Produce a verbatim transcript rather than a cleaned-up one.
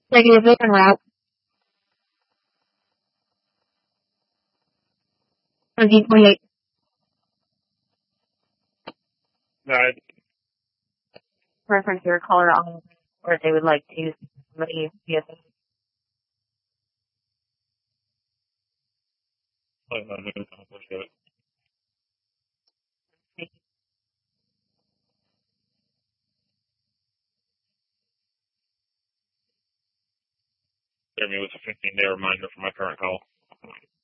Taking a different route. seventeen twenty-eight. Right. Reference your caller on where they would like to use somebody via the I don't know, maybe I'll push it. Jeremy was a fifteen day reminder for my current call.